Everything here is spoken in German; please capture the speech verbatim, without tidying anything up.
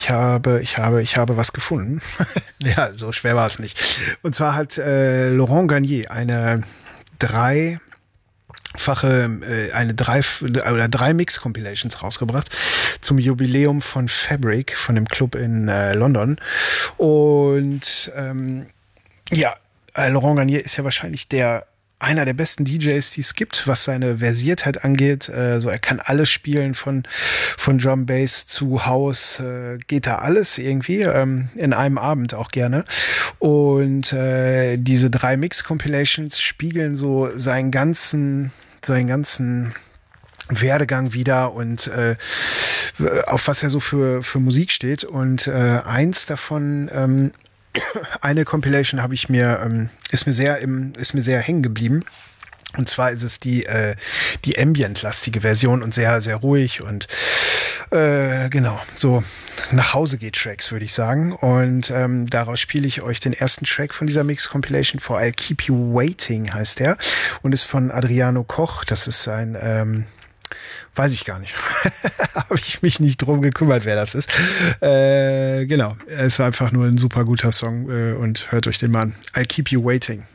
Ich habe, ich habe, ich habe was gefunden. Ja, so schwer war es nicht. Und zwar hat äh, Laurent Garnier eine dreifache, äh, eine drei oder drei Mix-Compilations rausgebracht zum Jubiläum von Fabric, von dem Club in äh, London. Und ähm, ja, äh, Laurent Garnier ist ja wahrscheinlich der einer der besten D Js, die es gibt, was seine Versiertheit angeht. Äh, so, er kann alles spielen, von von Drum Bass zu House, äh, geht da alles irgendwie, ähm, in einem Abend auch gerne. Und äh, diese drei Mix-Compilations spiegeln so seinen ganzen, seinen ganzen Werdegang wieder und äh, auf was er so für für Musik steht. Und äh, eins davon, ähm, eine Compilation habe ich mir, ähm, ist mir sehr im, ist mir sehr hängen geblieben. Und zwar ist es die äh, die ambient-lastige Version und sehr sehr ruhig und äh, genau so nach Hause geht Tracks, würde ich sagen. Und ähm, daraus spiele ich euch den ersten Track von dieser Mix Compilation vor. I'll Keep You Waiting heißt der und ist von Adriano Koch. Das ist ein ähm, Weiß ich gar nicht. Habe ich mich nicht drum gekümmert, wer das ist. Äh, genau. Er ist einfach nur ein super guter Song äh, und hört euch den mal an. I'll Keep You Waiting.